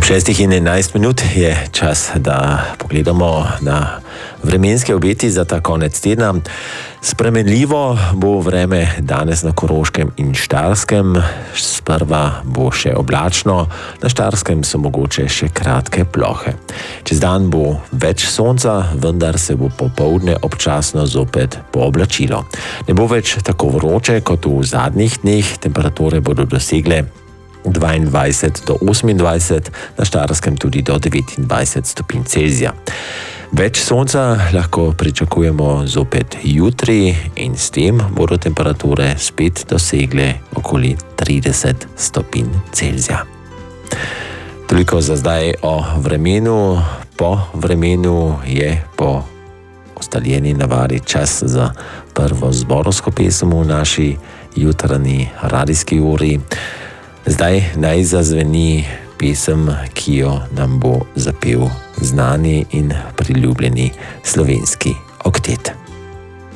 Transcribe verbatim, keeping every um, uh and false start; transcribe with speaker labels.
Speaker 1: šestih in enajst minut je čas, da pogledamo na vremenske obeti za ta konec tedna. Spremenljivo bo vreme danes na Koroškem in Štajerskem. Sprva bo še oblačno, na Štajerskem so mogoče še kratke plohe. Čez dan bo več sonca, vendar se bo popoldne občasno zopet pooblačilo. Ne bo več tako vroče kot v zadnjih dneh, temperature bodo dosegle dvaindvajset do osemindvajset, na Štajerskem tudi do devetindvajset stopinj Celzija. Več sonca lahko pričakujemo zopet jutri in s tem bodo temperature spet dosegle okoli trideset stopinj Celzija. Toliko za zdaj o vremenu. Po vremenu je po ustaljeni navadi čas za prvo zborovsko pesem v naši jutranji radijski uri. Zdaj naj zazveni pesem, ki jo nam bo zapel znani in priljubljeni slovenski oktet.